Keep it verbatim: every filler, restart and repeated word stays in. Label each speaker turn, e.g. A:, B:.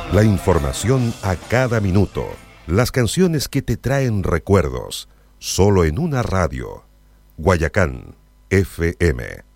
A: La información a cada minuto. Las canciones que te traen recuerdos. Solo en una radio. Guayacán F M.